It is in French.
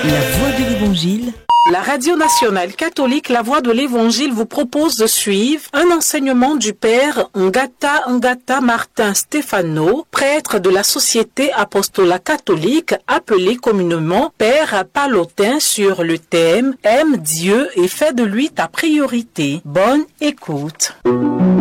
La Voix de l'Évangile. La Radio nationale catholique La Voix de l'Évangile vous propose de suivre un enseignement du Père Ngata Martin Stéphano, prêtre de la Société Apostolat Catholique, appelé communément Père Palotin, sur le thème « Aime Dieu et fais de lui ta priorité ». Bonne écoute.